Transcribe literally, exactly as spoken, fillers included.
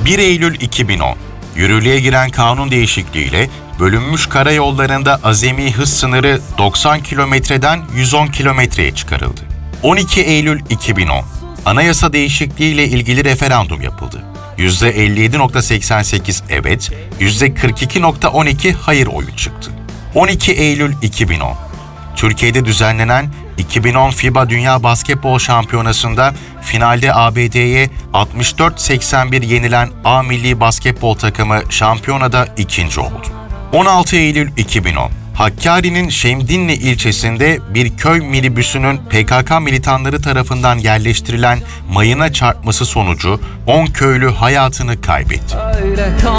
bir Eylül iki bin on, yürürlüğe giren kanun değişikliğiyle bölünmüş karayollarında azami hız sınırı doksan kilometreden yüz on kilometreye çıkarıldı. on iki Eylül iki bin on, anayasa değişikliğiyle ilgili referandum yapıldı. yüzde elli yedi virgül seksen sekiz evet, yüzde kırk iki virgül on iki hayır oyu çıktı. on iki Eylül iki bin on, Türkiye'de düzenlenen iki bin on FIBA Dünya Basketbol Şampiyonası'nda finalde A B D'ye altmış dört seksen bir yenilen A milli basketbol takımı şampiyonada ikinci oldu. on altı Eylül iki bin on, Hakkari'nin Şemdinli ilçesinde bir köy minibüsünün P K K militanları tarafından yerleştirilen mayına çarpması sonucu on köylü hayatını kaybetti.